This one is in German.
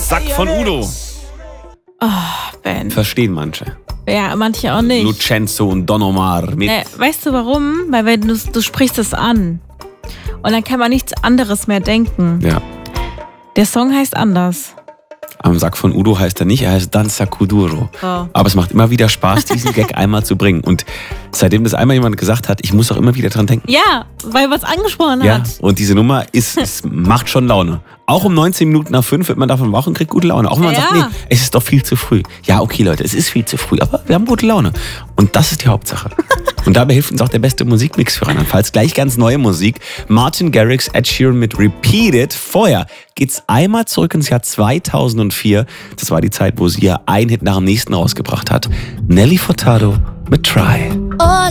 Sack von Udo. Oh, Ben. Verstehen manche. Ja, manche auch nicht. Lucenzo und Don Omar mit. Weißt du warum? Weil wenn du sprichst es an. Und dann kann man nichts anderes mehr denken. Ja. Der Song heißt anders. Am Sack von Udo heißt er nicht, er heißt Danza Kuduro. Oh. Aber es macht immer wieder Spaß, diesen Gag einmal zu bringen. Und seitdem das einmal jemand gesagt hat, ich muss auch immer wieder dran denken. Ja, weil was angesprochen Ja, hat. und diese Nummer macht schon Laune. Auch um 19 Minuten nach 5 wird man davon wach und kriegt gute Laune. Auch wenn man sagt, nee, es ist doch viel zu früh. Ja, okay, Leute, es ist viel zu früh, aber wir haben gute Laune. Und das ist die Hauptsache. Und dabei hilft uns auch der beste Musikmix für Rheinland-Pfalz. Gleich ganz neue Musik. Martin Garrix, Ed Sheeran mit Repeat It. Vorher geht's einmal zurück ins Jahr 2004. Das war die Zeit, wo sie ja einen Hit nach dem nächsten rausgebracht hat. Nelly Furtado mit Try.